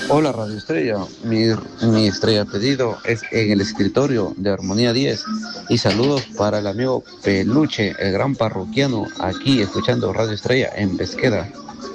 Hola Radio Estrella, mi estrella pedido es en el escritorio de Armonía 10 y saludos para el amigo Peluche, el gran parroquiano, aquí escuchando Radio Estrella en Pesquera.